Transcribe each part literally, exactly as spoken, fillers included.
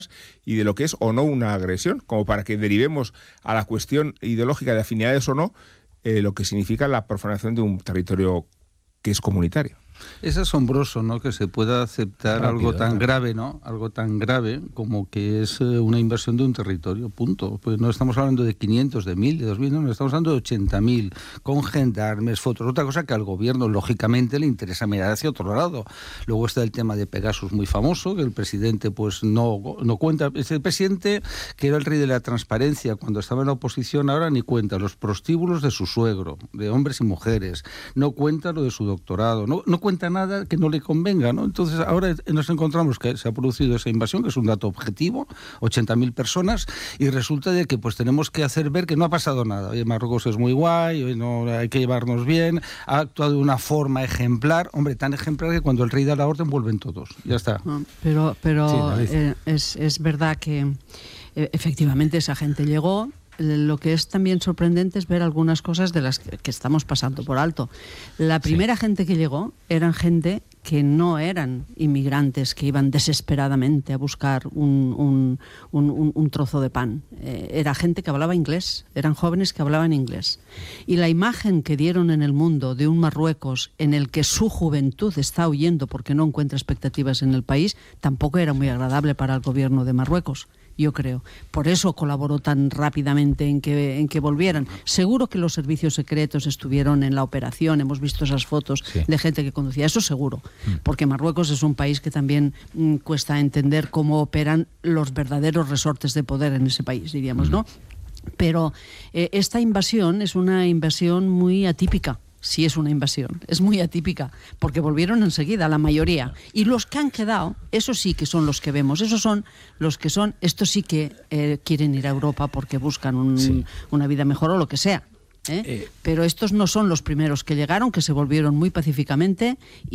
y de lo que es o no una agresión, como para que derivemos a la cuestión ideológica de afinidades o no, eh, lo que significa la profanación de un territorio que es comunitario. Es asombroso, ¿no?, que se pueda aceptar Rápido, algo tan ¿no? grave, ¿no? Algo tan grave como que es eh, una invasión de un territorio, punto. Pues no estamos hablando de quinientos, de mil, de dos mil, no, no estamos hablando de ochenta mil, con gendarmes, fotos, otra cosa que al gobierno, lógicamente, le interesa mirar hacia otro lado. Luego está el tema de Pegasus, muy famoso, que el presidente, pues, no, no cuenta. Es el presidente que era el rey de la transparencia cuando estaba en la oposición, ahora ni cuenta los prostíbulos de su suegro, de hombres y mujeres, no cuenta lo de su doctorado, no, no cuenta nada que no le convenga, ¿no? Entonces ahora nos encontramos que se ha producido esa invasión, que es un dato objetivo, ochenta mil personas, y resulta de que pues tenemos que hacer ver que no ha pasado nada. Oye, Marruecos es muy guay, no, hay que llevarnos bien, ha actuado de una forma ejemplar, hombre, tan ejemplar que cuando el rey da la orden vuelven todos, ya está. Pero, pero sí, eh, es, es verdad que eh, efectivamente esa gente llegó. Lo que es también sorprendente es ver algunas cosas de las que, que estamos pasando por alto. La primera sí. gente que llegó eran gente que no eran inmigrantes que iban desesperadamente a buscar un, un, un, un trozo de pan. Eh, era gente que hablaba inglés, eran jóvenes que hablaban inglés. Y la imagen que dieron en el mundo de un Marruecos en el que su juventud está huyendo porque no encuentra expectativas en el país, tampoco era muy agradable para el gobierno de Marruecos, yo creo. Por eso colaboró tan rápidamente en que, en que volvieran. Seguro que los servicios secretos estuvieron en la operación, hemos visto esas fotos sí. de gente que conducía, eso seguro, porque Marruecos es un país que también mm, cuesta entender cómo operan los verdaderos resortes de poder en ese país, diríamos, ¿no? Pero eh, esta invasión es una invasión muy atípica. Sí, es una invasión, es muy atípica, porque volvieron enseguida, la mayoría. Y los que han quedado, esos sí que son los que vemos, esos son los que son, estos sí que eh, quieren ir a Europa porque buscan un, sí. una vida mejor o lo que sea. ¿eh? Eh. Pero estos no son los primeros que llegaron, que se volvieron muy pacíficamente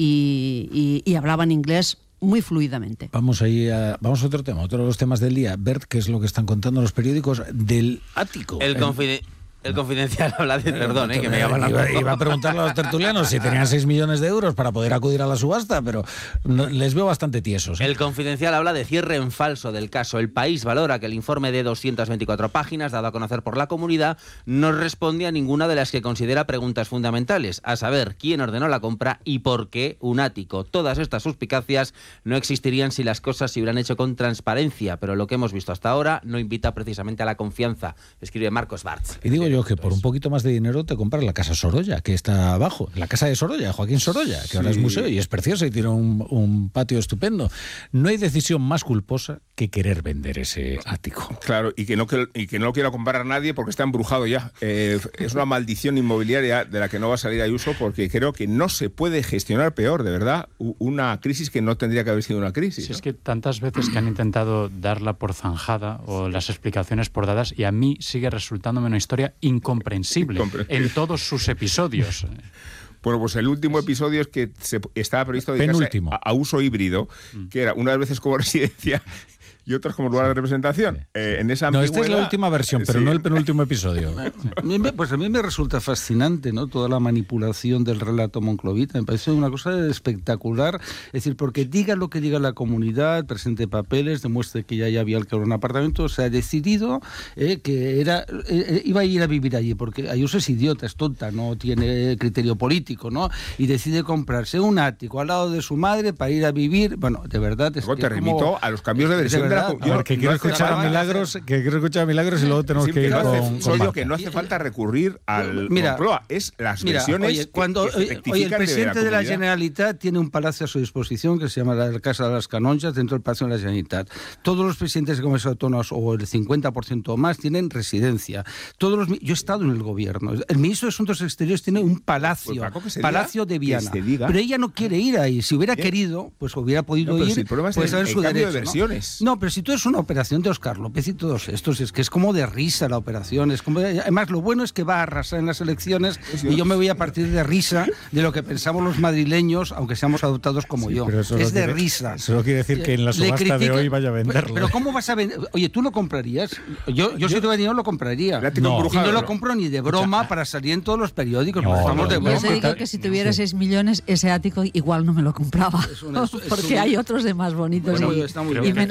y, y, y hablaban inglés muy fluidamente. Vamos ahí a, vamos a otro tema, otro de los temas del día. Bert, ¿qué es lo que están contando los periódicos del ático? El confide- El Confidencial habla de... Perdón, eh, que me llaman la iba, iba a preguntarle a los tertulianos si tenían seis millones de euros para poder acudir a la subasta, pero no, les veo bastante tiesos. ¿eh? El Confidencial habla de cierre en falso del caso. El País valora que el informe de doscientas veinticuatro páginas, dado a conocer por la comunidad, no responde a ninguna de las que considera preguntas fundamentales, a saber, quién ordenó la compra y por qué un ático. Todas estas suspicacias no existirían si las cosas se hubieran hecho con transparencia, pero lo que hemos visto hasta ahora no invita precisamente a la confianza, escribe Marcos Bartz. Y digo yo que por un poquito más de dinero te compras la Casa Sorolla, que está abajo, la casa de Sorolla, Joaquín Sorolla, que sí. ahora es museo y es preciosa y tiene un, un patio estupendo. No hay decisión más culposa que querer vender ese ático. Claro, y que no, que, y que no lo quiera comprar a nadie porque está embrujado ya. Eh, es una maldición inmobiliaria de la que no va a salir Ayuso, porque creo que no se puede gestionar peor, de verdad, una crisis que no tendría que haber sido una crisis. Si ¿no? es que tantas veces que han intentado darla por zanjada o las explicaciones por dadas, y a mí sigue resultándome una historia incomprensible, incomprensible. en todos sus episodios. Bueno, pues el último episodio es que se, estaba previsto dedicarse a, a uso híbrido, mm. que era unas veces como residencia y otras como lugar de representación. Eh, en esa no, esta es la última versión, pero sí. no el penúltimo episodio. Pues a mí me resulta fascinante, ¿no?, toda la manipulación del relato monclovita. Me parece una cosa espectacular. Es decir, porque diga lo que diga la comunidad, presente papeles, demuestre que ya, ya había alquilado un apartamento, se ha decidido eh, que era eh, iba a ir a vivir allí, porque Ayuso es idiota, es tonta, no tiene criterio político, ¿no? Y decide comprarse un ático al lado de su madre para ir a vivir. Bueno, de verdad... Es Luego que te remito como, a los cambios de versión. A ver, que quiero escuchar a Milagros, que quiero escuchar a Milagros y luego tenemos que ir no con, hace, con soy yo que no hace falta recurrir al mira, Moncloa, es las mira, versiones oye, cuando, que, que oye, el presidente de la, de la Generalitat tiene un palacio a su disposición que se llama la Casa de las Canonjas dentro del Palacio de la Generalitat. Todos los presidentes de comunidades autónomas, o el cincuenta por ciento o más, tienen residencia. Todos los, yo he estado en el gobierno. El ministro de Asuntos Exteriores tiene un palacio, pues, Paco, Palacio de Viana. Pero ella no quiere ir ahí. Si hubiera Bien. querido, pues hubiera podido no, ir. Si el problema es pues el, el, el su cambio derecho, de versiones. ¿no? no, pero si tú es una operación de Óscar López y todos estos, es que es como de risa la operación. Es como de, además, lo bueno es que va a arrasar en las elecciones y yo me voy a partir de risa de lo que pensamos los madrileños, aunque seamos adoptados como sí, yo. Es de quiere, risa. Eso quiere decir que en la subasta critico, de hoy vaya a venderlo. Pero, pero ¿cómo vas a vender? Oye, ¿tú lo comprarías? Yo, yo, yo si tuviera dinero lo compraría. No, y no lo compro ni de broma, o sea, para salir en todos los periódicos. No, estamos no, de broma. Yo te digo que si tuviera seis sí. millones, ese ático igual no me lo compraba. Es una, es, porque es un... hay otros de más bonitos bueno, y, y menos embrujados.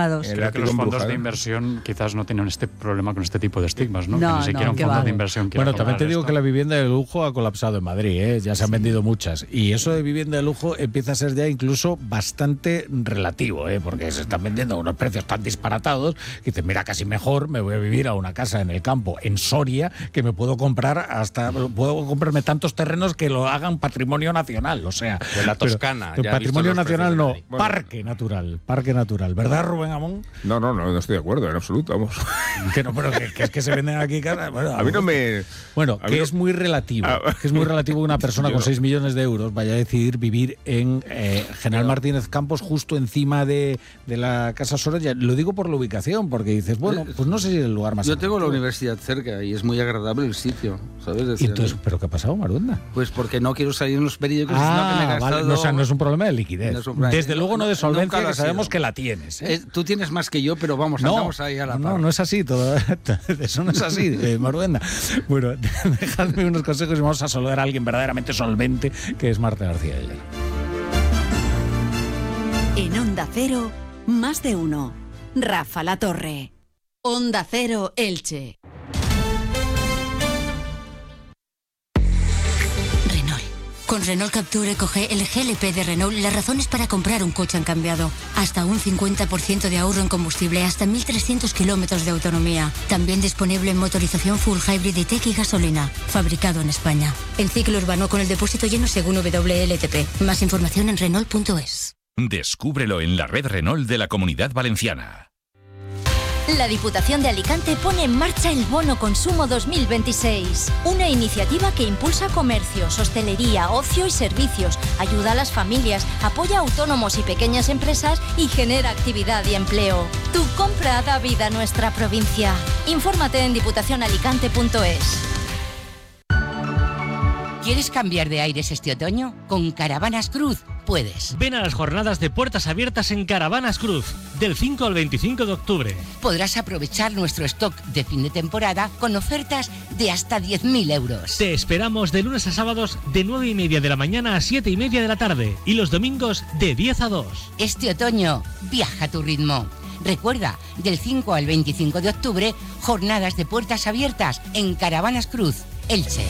embrujados. Creo que los fondos de inversión quizás no tienen este problema con este tipo de estigmas, ¿no? No, que ni siquiera no, un que fondo va. de inversión quiera Bueno, también te digo esto. que la vivienda de lujo ha colapsado en Madrid, ¿eh? Ya se han vendido muchas. Y eso de vivienda de lujo empieza a ser ya incluso bastante relativo, ¿eh? Porque se están vendiendo a unos precios tan disparatados que dices, mira, casi mejor me voy a vivir a una casa en el campo, en Soria, que me puedo comprar hasta, puedo comprarme tantos terrenos que lo hagan patrimonio nacional, o sea... De la Toscana. Pero, ya patrimonio visto los nacional no, precios de parque natural, parque natural, ¿verdad, Rubén Amón? No, no, no, no estoy de acuerdo, en absoluto, vamos. Que no, pero que, que es que se venden aquí cada... Bueno, A mí no me... Bueno, a mí que no- es muy relativo, Ah. que es muy relativo que una persona Yo con no. seis millones de euros vaya a decidir vivir en eh, General Martínez Campos, justo encima de, de la Casa Sorolla. Lo digo por la ubicación, porque dices, bueno, pues no sé si es el lugar más... Yo tengo la atractivo. universidad cerca y es muy agradable el sitio, ¿sabes? ¿Y Decía, entonces, ¿pero qué ha pasado, Maruenda? pues porque no quiero salir en los periódicos diciendo que me he Ah, gastado... vale, no, o sea, no es un problema de liquidez. No es un problema. Desde luego no de No, solvencia, nunca lo que ha sabemos sido. que la tienes. ¿eh? Eh, tú tienes más que yo, pero vamos, No, andamos ahí a la no, par. no es así, todo, eso no es así, eh, Maruenda. Bueno, dejadme unos consejos y vamos a saludar a alguien verdaderamente solvente, que es Marta García Ayer. En Onda Cero, más de uno. Rafa La Torre. Onda Cero Elche. Renault. Con Renault Capture coge el G L P de Renault las razones para comprar un coche han cambiado. Hasta un cincuenta por ciento de ahorro en combustible, hasta mil trescientos kilómetros de autonomía. También disponible en motorización full hybrid y tech y gasolina. Fabricado en España. En ciclo urbano con el depósito lleno según W L T P. Más información en Renault punto es. Descúbrelo en la red Renault de la Comunidad Valenciana. La Diputación de Alicante pone en marcha el Bono Consumo dos mil veintiséis, una iniciativa que impulsa comercios, hostelería, ocio y servicios, ayuda a las familias, apoya a autónomos y pequeñas empresas y genera actividad y empleo. Tu compra da vida a nuestra provincia. Infórmate en diputación alicante punto es. ¿Quieres cambiar de aires este otoño? Con Caravanas Cruz puedes. Ven a las jornadas de puertas abiertas en Caravanas Cruz, del cinco al veinticinco de octubre. Podrás aprovechar nuestro stock de fin de temporada con ofertas de hasta diez mil euros. Te esperamos de lunes a sábados de nueve y media de la mañana a siete y media de la tarde y los domingos de diez a dos. Este otoño, viaja a tu ritmo. Recuerda, del cinco al veinticinco de octubre, jornadas de puertas abiertas en Caravanas Cruz, Elche.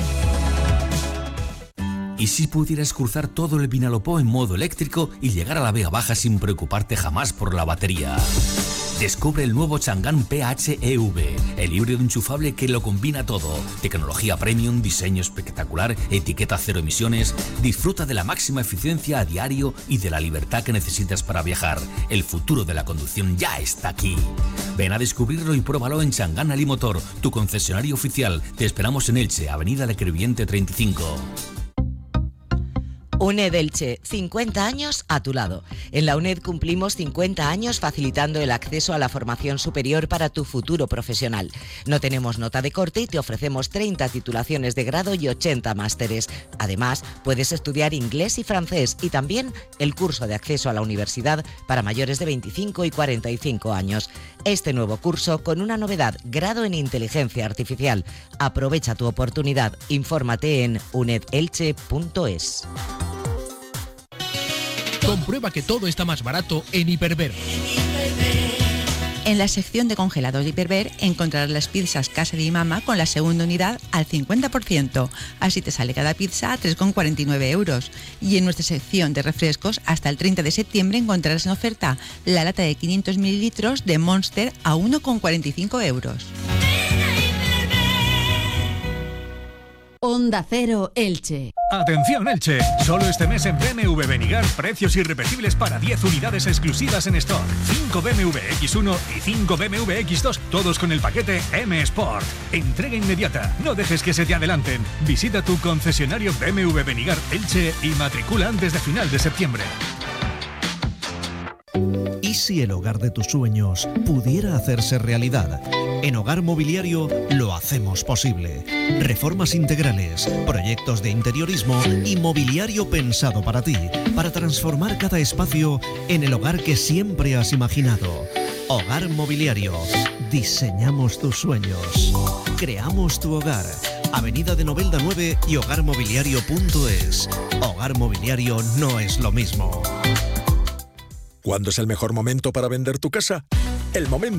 ¿Y si pudieras cruzar todo el Vinalopó en modo eléctrico y llegar a la Vega Baja sin preocuparte jamás por la batería? Descubre el nuevo Chang'an P H E V, el híbrido enchufable que lo combina todo. Tecnología premium, diseño espectacular, etiqueta cero emisiones. Disfruta de la máxima eficiencia a diario y de la libertad que necesitas para viajar. El futuro de la conducción ya está aquí. Ven a descubrirlo y pruébalo en Chang'an Alimotor, tu concesionario oficial. Te esperamos en Elche, Avenida de Crevillente treinta y cinco. UNED Elche, cincuenta años a tu lado. En la UNED cumplimos cincuenta años facilitando el acceso a la formación superior para tu futuro profesional. No tenemos nota de corte y te ofrecemos treinta titulaciones de grado y ochenta másteres. Además, puedes estudiar inglés y francés y también el curso de acceso a la universidad para mayores de veinticinco y cuarenta y cinco años. Este nuevo curso con una novedad, grado en inteligencia artificial. Aprovecha tu oportunidad. Infórmate en uned elche punto es. Comprueba que todo está más barato en Hiperver. En la sección de congelados de Hiperver encontrarás las pizzas Casa de Mama con la segunda unidad al cincuenta por ciento. Así te sale cada pizza a tres con cuarenta y nueve euros. Y en nuestra sección de refrescos, hasta el treinta de septiembre encontrarás en oferta la lata de quinientos mililitros de Monster a uno con cuarenta y cinco euros. Onda Cero Elche. Atención Elche, solo este mes en B M W Benigar, precios irrepetibles para diez unidades exclusivas en stock. cinco B M W X uno y cinco B M W X dos, todos con el paquete M Sport. Entrega inmediata, no dejes que se te adelanten. Visita tu concesionario B M W Benigar Elche y matricula antes de final de septiembre. ¿Y si el hogar de tus sueños pudiera hacerse realidad? En Hogar Mobiliario lo hacemos posible. Reformas integrales, proyectos de interiorismo y mobiliario pensado para ti, para transformar cada espacio en el hogar que siempre has imaginado. Hogar Mobiliario. Diseñamos tus sueños. Creamos tu hogar. Avenida de Novelda nueve y hogar mobiliario punto es. Hogar Mobiliario no es lo mismo. ¿Cuándo es el mejor momento para vender tu casa? El momento